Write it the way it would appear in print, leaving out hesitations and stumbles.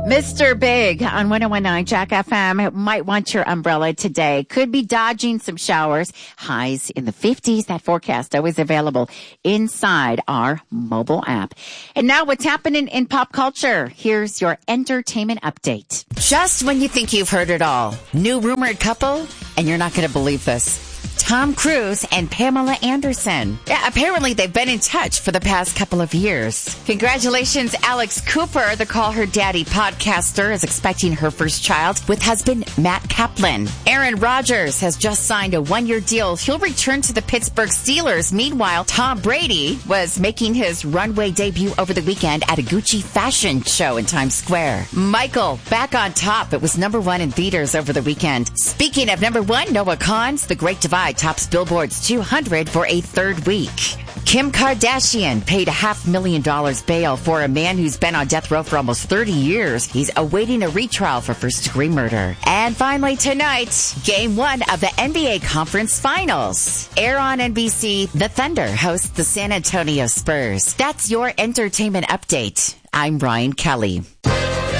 Mr. Big on 101.9 Jack FM might want your umbrella today. Could be dodging some showers. Highs in the 50s. That forecast always available inside our mobile app. And now what's happening in pop culture? Here's your entertainment update. Just when you think you've heard it all. New rumored couple, and you're not going to believe this. Tom Cruise and Pamela Anderson. Yeah, apparently they've been in touch for the past couple of years. Congratulations, Alex Cooper, the Call Her Daddy podcaster, is expecting her first child with husband Matt Kaplan. Aaron Rodgers has just signed a one-year deal. He'll return to the Pittsburgh Steelers. Meanwhile, Tom Brady was making his runway debut over the weekend at a Gucci fashion show in Times Square. Michael, back on top. It was #1 in theaters over the weekend. Speaking of #1, Noah Kahan's The Great Divide tops Billboard's 200 for a third week. Kim Kardashian paid $500,000 bail for a man who's been on death row for almost 30 years. He's awaiting a retrial for first-degree murder. And finally tonight, Game 1 of the NBA Conference Finals. Air on NBC, the Thunder hosts the San Antonio Spurs. That's your entertainment update. I'm Brian Kelly.